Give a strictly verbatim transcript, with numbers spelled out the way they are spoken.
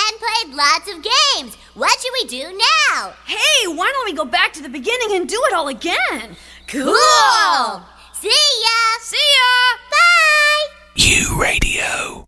and played lots of games. What should we do now? Hey, why don't we go back to the beginning and do it all again? Cool! See ya! See ya! Bye! U Radio.